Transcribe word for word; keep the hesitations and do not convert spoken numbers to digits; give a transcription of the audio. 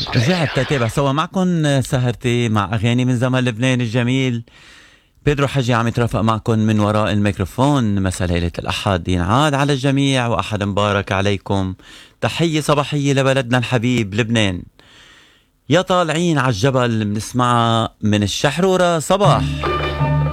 رجعت تتابع سوا معكم سهرتي مع أغاني من زمن لبنان الجميل. بيدرو حجي عم يترافق معكم من وراء الميكروفون. مساء ليلة الأحد ينعاد على الجميع وأحد مبارك عليكم. تحية صباحية لبلدنا الحبيب لبنان. يا طالعين على الجبل بنسمعها من الشحرورة صباح.